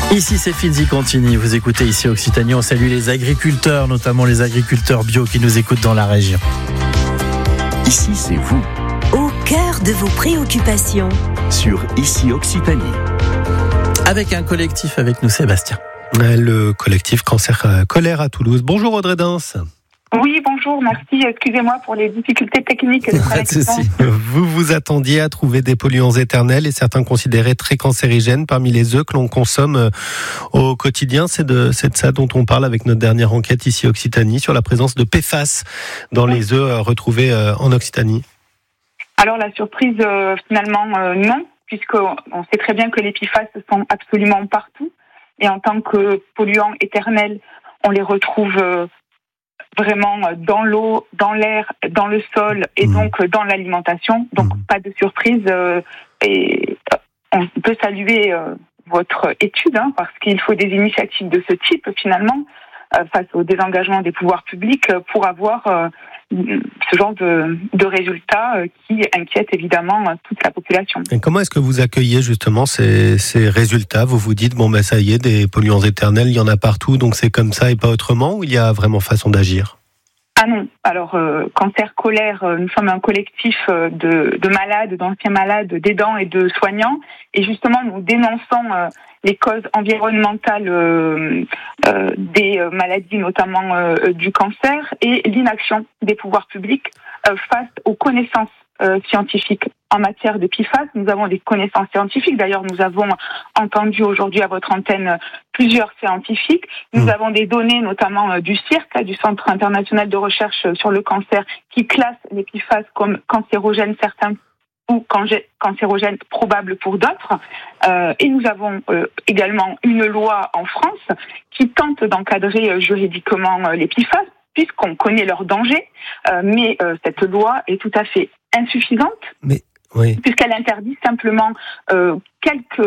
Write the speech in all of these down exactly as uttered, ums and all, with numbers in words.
Ici c'est Finzi Contini, vous écoutez ici Occitanie, on salue les agriculteurs, notamment les agriculteurs bio qui nous écoutent dans la région. Ici c'est vous. Au cœur de vos préoccupations. Sur Ici Occitanie. Avec un collectif avec nous, Sébastien. Le collectif Cancer Colère à Toulouse. Bonjour Audrey Dens. Oui, bonjour, merci. Excusez-moi pour les difficultés techniques. Pas de souci. Vous vous attendiez à trouver des polluants éternels et certains considérés très cancérigènes parmi les œufs que l'on consomme au quotidien. C'est de, c'est de ça dont on parle avec notre dernière enquête ici Occitanie sur la présence de P F A S dans les œufs retrouvés en Occitanie. Alors la surprise, euh, finalement, euh, non, puisqu'on sait très bien que les P F A S sont absolument partout. Et en tant que polluants éternels, on les retrouve euh, vraiment dans l'eau, dans l'air, dans le sol et mmh. donc dans l'alimentation. Donc mmh. pas de surprise. Euh, et on peut saluer euh, votre étude, hein, parce qu'il faut des initiatives de ce type finalement euh, face au désengagement des pouvoirs publics euh, pour avoir euh, ce genre de, de résultats euh, qui inquiètent évidemment euh, toute la population. Et comment est-ce que vous accueillez justement ces, ces résultats ? Vous vous dites, bon ben ça y est, des polluants éternels, il y en a partout, donc c'est comme ça et pas autrement, ou il y a vraiment façon d'agir ? Ah non, alors euh, Cancer Colère, euh, nous sommes un collectif euh, de, de malades, d'anciens malades, d'aidants et de soignants, et justement nous dénonçons euh, les causes environnementales euh, euh, des euh, maladies, notamment euh, du cancer, et l'inaction des pouvoirs publics euh, face aux connaissances euh, scientifiques. En matière de P F A S, nous avons des connaissances scientifiques. D'ailleurs, nous avons entendu aujourd'hui à votre antenne plusieurs scientifiques. Nous mmh. avons des données, notamment euh, du C I R C, du Centre international de recherche sur le cancer, qui classe les P F A S comme cancérogènes certains ou cancérogènes probables pour d'autres. Euh, et nous avons euh, également une loi en France qui tente d'encadrer euh, juridiquement euh, les P F A S, puisqu'on connaît leurs dangers. Euh, mais euh, cette loi est tout à fait insuffisante. Mais oui. Puisqu'elle interdit simplement euh, quelques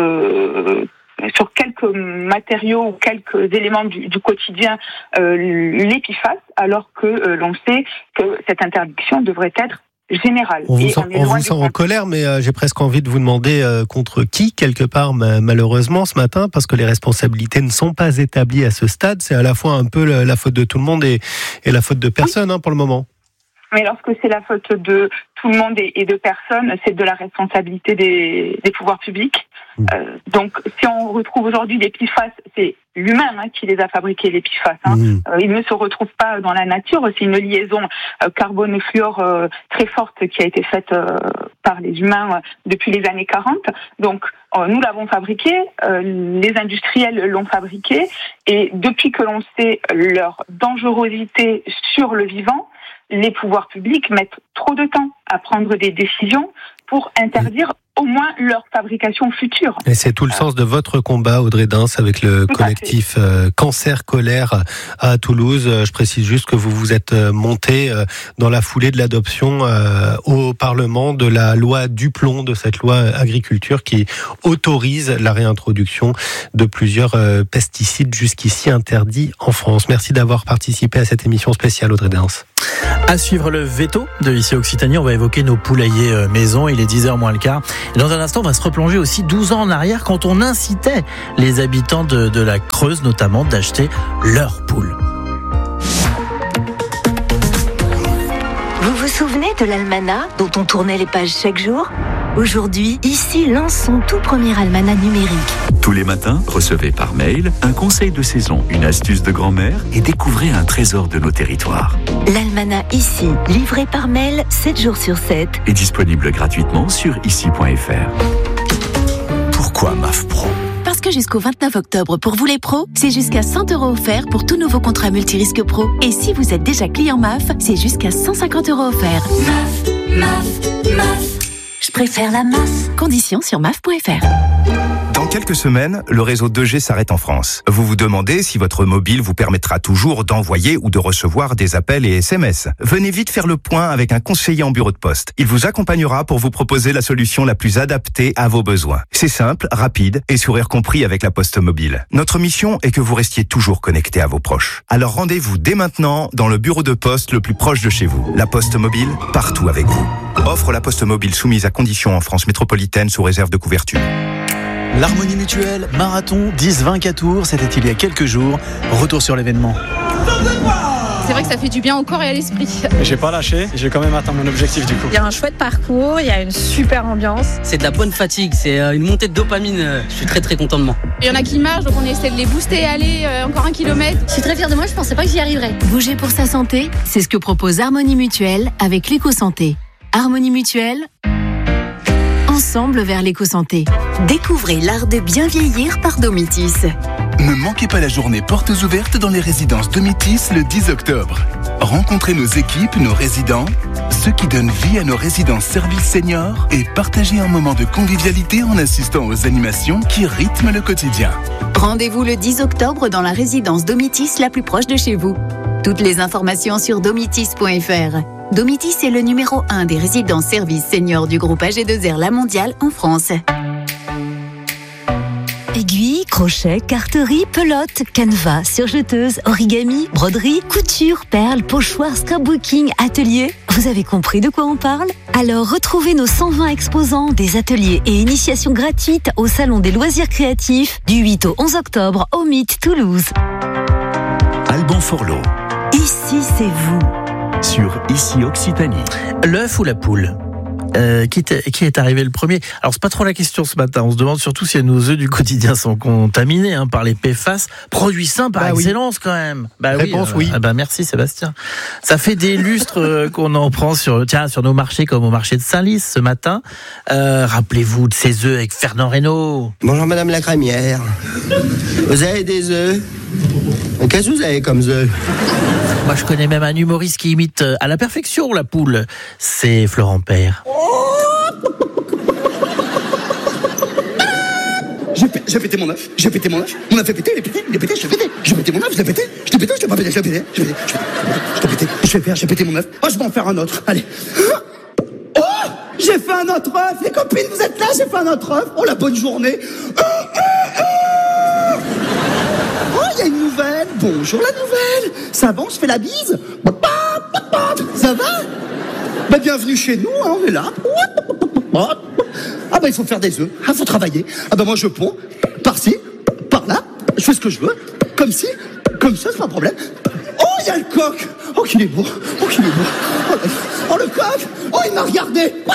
euh, sur quelques matériaux ou quelques éléments du, du quotidien euh, les P F A S, alors que euh, l'on sait que cette interdiction devrait être générale. On vous Et sent, on, on vous sent en colère, mais euh, j'ai presque envie de vous demander euh, contre qui, quelque part, ma, malheureusement, ce matin, parce que les responsabilités ne sont pas établies à ce stade. C'est à la fois un peu la, la faute de tout le monde et, et la faute de personne, hein, pour le moment. Mais lorsque c'est la faute de tout le monde et, et de personne, c'est de la responsabilité des, des pouvoirs publics. Mmh. Euh, donc, si on retrouve aujourd'hui des P F A S, c'est l'humain hein, qui les a fabriqués, les P F A S. Hein. Mmh. Euh, ils ne se retrouvent pas dans la nature. C'est une liaison euh, carbone-fluor euh, très forte qui a été faite euh, par les humains euh, depuis les années quarante. Donc, euh, nous l'avons fabriqué, euh, les industriels l'ont fabriqué, et depuis que l'on sait leur dangerosité sur le vivant, les pouvoirs publics mettent trop de temps à prendre des décisions pour interdire au moins leur fabrication future. Et c'est tout le sens de votre combat, Audrey Dens, avec le tout collectif euh, Cancer Colère à Toulouse. Je précise juste que vous vous êtes monté euh, dans la foulée de l'adoption euh, au Parlement de la loi Duplon, de cette loi agriculture qui autorise la réintroduction de plusieurs euh, pesticides jusqu'ici interdits en France. Merci d'avoir participé à cette émission spéciale, Audrey Dens. À suivre le veto de Ici Occitanie, on va évoquer nos poulaillers maison. Il est dix heures moins le quart. Et dans un instant, on va se replonger aussi douze ans en arrière quand on incitait les habitants de, de la Creuse, notamment, d'acheter leurs poules. Vous vous souvenez de l'almanach dont on tournait les pages chaque jour ? Aujourd'hui, Ici lance son tout premier almanach numérique. Tous les matins, recevez par mail un conseil de saison, une astuce de grand-mère et découvrez un trésor de nos territoires. L'almanach Ici, livré par mail sept jours sur sept. Est disponible gratuitement sur ici point f r. Pourquoi M A F Pro ? Parce que jusqu'au vingt-neuf octobre, pour vous les pros, c'est jusqu'à cent euros offerts pour tout nouveau contrat multirisque pro. Et si vous êtes déjà client M A F, c'est jusqu'à cent cinquante euros offerts. M A F, M A F, M A F. Je préfère la M A F. Conditions sur M A F point f r. Dans quelques semaines, le réseau deux G s'arrête en France. Vous vous demandez si votre mobile vous permettra toujours d'envoyer ou de recevoir des appels et S M S. Venez vite faire le point avec un conseiller en bureau de poste. Il vous accompagnera pour vous proposer la solution la plus adaptée à vos besoins. C'est simple, rapide et sourire compris avec la Poste Mobile. Notre mission est que vous restiez toujours connecté à vos proches. Alors rendez-vous dès maintenant dans le bureau de poste le plus proche de chez vous. La Poste Mobile, partout avec vous. Offre la Poste Mobile soumise à conditions en France métropolitaine sous réserve de couverture. L'Harmonie Mutuelle, marathon dix vingt tours, c'était il y a quelques jours. Retour sur l'événement. C'est vrai que ça fait du bien au corps et à l'esprit. J'ai pas lâché, j'ai quand même atteint mon objectif du coup. Il y a un chouette parcours, il y a une super ambiance. C'est de la bonne fatigue, c'est une montée de dopamine. Je suis très très content de moi. Il y en a qui marchent, donc on essaie de les booster, aller euh, encore un kilomètre. Je suis très fière de moi, je pensais pas que j'y arriverais. Bouger pour sa santé, c'est ce que propose Harmonie Mutuelle avec l'éco-santé. Harmonie Mutuelle, ensemble vers l'éco-santé. Découvrez l'art de bien vieillir par Domitis. Ne manquez pas la journée portes ouvertes dans les résidences Domitis le dix octobre. Rencontrez nos équipes, nos résidents, ceux qui donnent vie à nos résidences services seniors et partagez un moment de convivialité en assistant aux animations qui rythment le quotidien. Rendez-vous le dix octobre dans la résidence Domitis la plus proche de chez vous. Toutes les informations sur domitis point f r. Domitis est le numéro un des résidences services seniors du groupe A G deux R La Mondiale en France. Aiguilles, crochets, carterie, pelote, canevas, surjeteuse, origami, broderie, couture, perles, pochoirs, scrapbooking, atelier. Vous avez compris de quoi on parle ? Alors retrouvez nos cent vingt exposants des ateliers et initiations gratuites au Salon des loisirs créatifs du huit au onze octobre au Mythe Toulouse. Alban Forlot. Ici c'est vous. Sur Ici Occitanie. L'œuf ou la poule ? Euh, qui, est, qui est arrivé le premier ? Alors c'est pas trop la question ce matin. On se demande surtout si nos œufs du quotidien sont contaminés hein, par les P F A S, produits sains par bah excellence oui. quand même. Bah Réponse oui. oui. Ah bah merci Sébastien. Ça fait des lustres euh, qu'on en prend sur tiens sur nos marchés comme au marché de Saint-Lys ce matin. Euh, rappelez-vous de ces œufs avec Fernand Reynaud. Bonjour Madame la crémière. Vous avez des œufs ? Qu'est-ce que vous avez comme œufs ? Moi, je connais même un humoriste qui imite à la perfection la poule. C'est Florent Père. J'ai, p- j'ai pété mon œuf, j'ai pété mon œuf, mon œuf est pété, il est pété, il est pété, je l'ai pété, j'ai pété mon œuf, je l'ai pété, je l'ai pété, je l'ai pas pété, je l'ai pété, je l'ai pété, je l'ai pété, je vais faire, j'ai pété mon œuf, oh, je vais en faire un autre, allez. Oh, j'ai fait un autre œuf, les copines, vous êtes là, j'ai fait un autre œuf, oh, la bonne journée. Oh, oh, oh. Oh, il y a une nouvelle, bonjour la nouvelle, ça va, on se fait la bise, ça va? Bah, bienvenue chez nous, hein, on est là. Ah bah il faut faire des œufs, il faut travailler. Ah bah moi je ponds, par-ci, par-là, je fais ce que je veux, comme ci, comme ça, c'est pas un problème. Oh, il y a le coq. Oh, qu'il est beau, oh, qu'il est beau. Oh, oh le coq, oh, il m'a regardé. Ah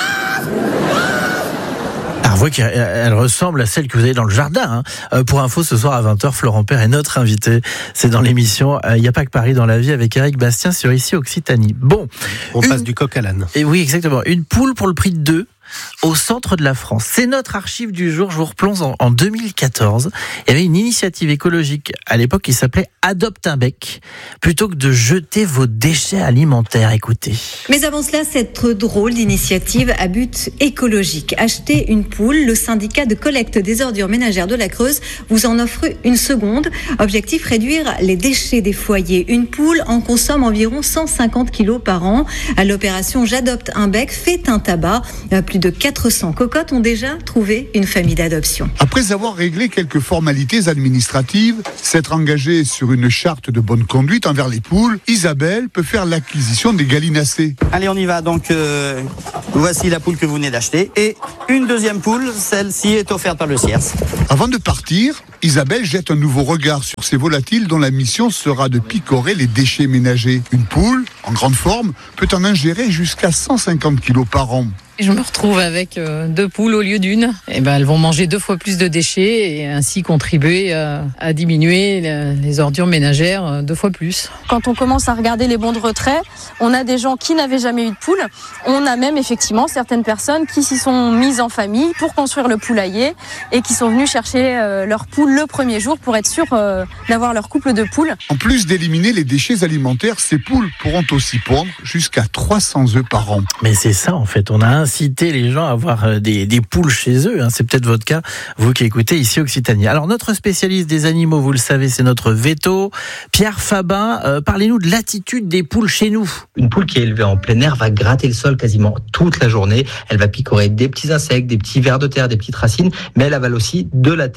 Alors, vous voyez qu'elle ressemble à celle que vous avez dans le jardin. Hein. Euh, pour info, ce soir à vingt heures, Florent Père est notre invité. C'est dans l'émission Il euh, n'y a pas que Paris dans la vie avec Eric Bastien sur Ici Occitanie. Bon. On une... passe du coq à l'âne. Et oui, exactement. Une poule pour le prix de deux. Au centre de la France. C'est notre archive du jour. Je vous replonge en, en deux mille quatorze. Il y avait une initiative écologique à l'époque qui s'appelait Adopte un bec. Plutôt que de jeter vos déchets alimentaires. Écoutez. Mais avant cela, cette drôle d'initiative à but écologique. Acheter une poule, le syndicat de collecte des ordures ménagères de la Creuse vous en offre une seconde. Objectif, réduire les déchets des foyers. Une poule en consomme environ cent cinquante kilos par an. À l'opération J'adopte un bec, fait un tabac. Plus de quatre cents cocottes ont déjà trouvé une famille d'adoption. Après avoir réglé quelques formalités administratives, s'être engagée sur une charte de bonne conduite envers les poules, Isabelle peut faire l'acquisition des gallinacés. Allez, on y va. Donc, euh, voici la poule que vous venez d'acheter. Et une deuxième poule, celle-ci est offerte par le C I R S. Avant de partir, Isabelle jette un nouveau regard sur ces volatiles dont la mission sera de picorer les déchets ménagers. Une poule, en grande forme, peut en ingérer jusqu'à cent cinquante kilos par an. Je me retrouve avec euh, deux poules au lieu d'une. Et ben, elles vont manger deux fois plus de déchets et ainsi contribuer à, à diminuer les, les ordures ménagères euh, deux fois plus. Quand on commence à regarder les bons de retrait, on a des gens qui n'avaient jamais eu de poule. On a même effectivement certaines personnes qui s'y sont mises en famille pour construire le poulailler et qui sont venues chercher euh, leur poule le premier jour pour être sûr euh, d'avoir leur couple de poules. En plus d'éliminer les déchets alimentaires, ces poules pourront aussi pondre jusqu'à trois cents œufs par an. Mais c'est ça en fait, on a inciter les gens à avoir des, des poules chez eux. Hein. C'est peut-être votre cas, vous qui écoutez Ici Occitanie. Alors, notre spécialiste des animaux, vous le savez, c'est notre veto, Pierre Fabin. Euh, parlez-nous de l'attitude des poules chez nous. Une poule qui est élevée en plein air va gratter le sol quasiment toute la journée. Elle va picorer des petits insectes, des petits vers de terre, des petites racines, mais elle avale aussi de la terre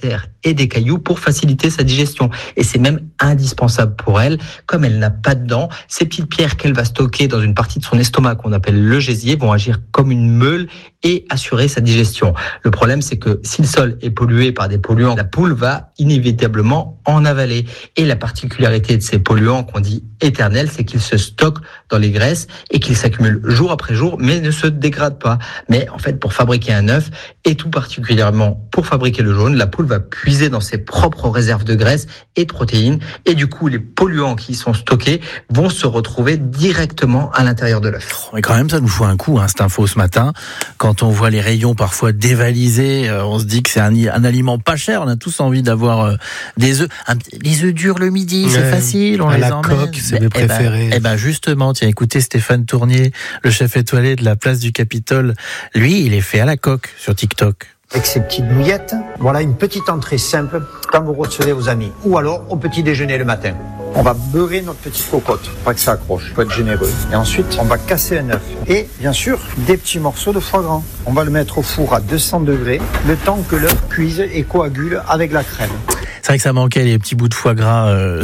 et des cailloux pour faciliter sa digestion. Et c'est même indispensable pour elle. Comme elle n'a pas de dents, ces petites pierres qu'elle va stocker dans une partie de son estomac qu'on appelle le gésier vont agir comme une meule et assurer sa digestion. Le problème, c'est que si le sol est pollué par des polluants, la poule va inévitablement en avaler. Et la particularité de ces polluants qu'on dit éternels, c'est qu'ils se stockent dans les graisses et qu'ils s'accumulent jour après jour, mais ne se dégradent pas. Mais en fait, pour fabriquer un œuf, et tout particulièrement pour fabriquer le jaune, la poule va puiser dans ses propres réserves de graisse et de protéines. Et du coup, les polluants qui y sont stockés vont se retrouver directement à l'intérieur de l'œuf. Mais quand même, ça nous fout un coup, hein, cette info ce matin. Quand on voit les rayons parfois dévalisés, euh, on se dit que c'est un, un aliment pas cher. On a tous envie d'avoir euh, des œufs. Un, les œufs durs le midi, ouais, c'est facile, on à les la emmène. coque, c'est mes préférés. Eh ben, eh ben justement, tiens, écoutez Stéphane Tournier, le chef étoilé de la place du Capitole. Lui, il est fait à la coque sur TikTok. Avec ces petites nouillettes, voilà une petite entrée simple quand vous recevez vos amis. Ou alors au petit déjeuner le matin. On va beurrer notre petite cocotte pour pas que ça accroche, il faut être généreux. Et ensuite, on va casser un œuf. Et bien sûr, des petits morceaux de foie gras. On va le mettre au four à deux cents degrés, le temps que l'œuf cuise et coagule avec la crème. C'est vrai que ça manquait les petits bouts de foie gras euh,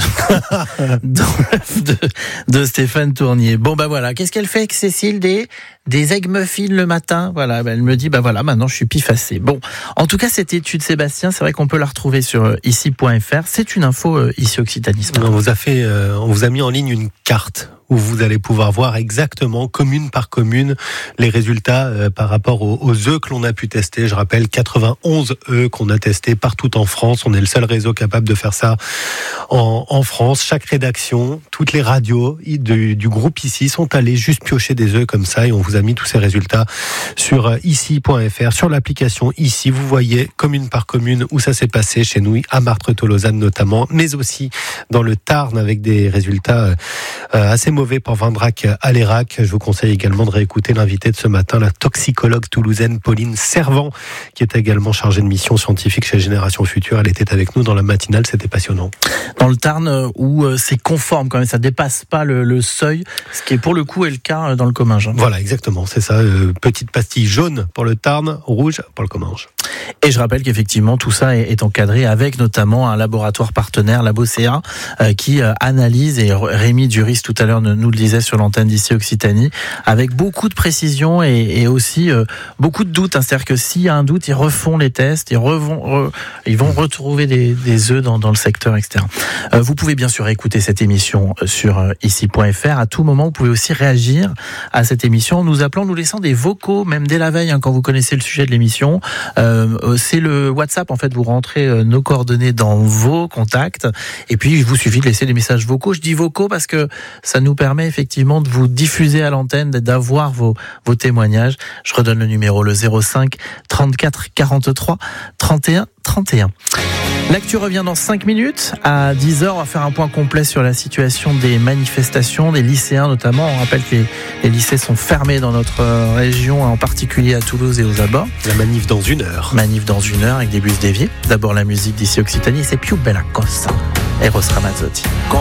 dans l'œuf de, de Stéphane Tournier. Bon bah voilà, qu'est-ce qu'elle fait avec Cécile des des egg muffins le matin? Voilà, bah elle me dit bah voilà, maintenant je suis pifassée. Bon, en tout cas cette étude Sébastien, c'est vrai qu'on peut la retrouver sur euh, ici point f r. C'est une info euh, ici Occitanie. On vous a fait, euh, on vous a mis en ligne une carte où vous allez pouvoir voir exactement, commune par commune, les résultats euh, par rapport aux, aux œufs que l'on a pu tester. Je rappelle, quatre-vingt-onze œufs qu'on a testés partout en France. On est le seul réseau capable de faire ça en, en France. Chaque rédaction, toutes les radios du, du groupe ici sont allées juste piocher des œufs comme ça et on vous a mis tous ces résultats sur ici point f r, sur l'application Ici. Vous voyez commune par commune où ça s'est passé chez nous, à Marthe-Tolosane notamment, mais aussi dans le Tarn avec des résultats euh, assez mauvais pour Vindrac à l'Érac. Je vous conseille également de réécouter l'invité de ce matin, la toxicologue toulousaine Pauline Servant, qui est également chargée de mission scientifique chez Génération Future. Elle était avec nous dans la matinale, c'était passionnant. Dans le Tarn, où c'est conforme quand même, ça dépasse pas le, le seuil, ce qui est pour le coup est le cas dans le Comminges. Voilà, exactement, c'est ça. Euh, petite pastille jaune pour le Tarn, rouge pour le Comminges. Et je rappelle qu'effectivement tout ça est, est encadré avec notamment un laboratoire partenaire, Labocéa, euh, qui euh, analyse, et Rémi Duris tout à l'heure nous le disait sur l'antenne d'ici Occitanie, avec beaucoup de précision et, et aussi euh, beaucoup de doutes. Hein. C'est-à-dire que s'il y a un doute, ils refont les tests, ils, revont, re, ils vont retrouver des, des œufs dans, dans le secteur, et cetera. Euh, vous pouvez bien sûr écouter cette émission sur euh, ici point f r. À tout moment, vous pouvez aussi réagir à cette émission en nous appelant, nous laissant des vocaux, même dès la veille, hein, quand vous connaissez le sujet de l'émission. Euh, c'est le WhatsApp, en fait, vous rentrez euh, nos coordonnées dans vos contacts et puis il vous suffit de laisser des messages vocaux. Je dis vocaux parce que ça nous permet effectivement de vous diffuser à l'antenne, d'avoir vos, vos témoignages. Je redonne le numéro, le zéro cinq trente-quatre quarante-trois trente et un trente et un. L'actu revient dans cinq minutes. À dix heures, on va faire un point complet sur la situation des manifestations, des lycéens notamment. On rappelle que les, les lycées sont fermés dans notre région, en particulier à Toulouse et aux abords. La manif dans une heure. Manif dans une heure avec des bus déviés. D'abord la musique d'ici Occitanie, c'est Più Bella Cosa, Eros Ramazzotti.